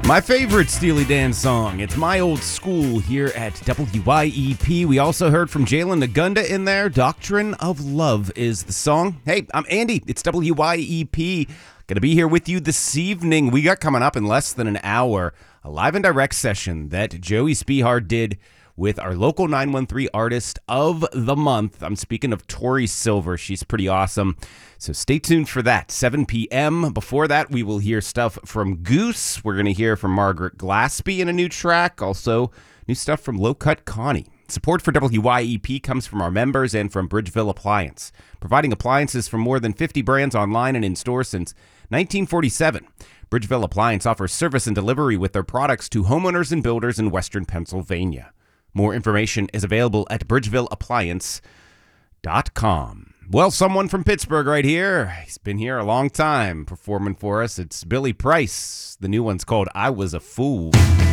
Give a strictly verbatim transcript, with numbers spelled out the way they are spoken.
My favorite Steely Dan song. It's My Old School here at W Y E P. We also heard from Jalen Nagunda in there. Doctrine of Love is the song. Hey, I'm Andy. It's W Y E P. Going to be here with you this evening. We got coming up in less than an hour a live and direct session that Joey Spihar did with our local nine one three artist of the month. I'm speaking of Tori Silver. She's pretty awesome. So stay tuned for that, seven p.m. Before that, we will hear stuff from Goose. We're going to hear from Margaret Glaspie in a new track. Also, new stuff from Low Cut Connie. Support for W Y E P comes from our members and from Bridgeville Appliance, providing appliances from more than fifty brands online and in store since nineteen forty-seven. Bridgeville Appliance offers service and delivery with their products to homeowners and builders in western Pennsylvania. More information is available at bridgeville appliance dot com. Well, someone from Pittsburgh right here. He's been here a long time performing for us. It's Billy Price. The new one's called I Was a Fool.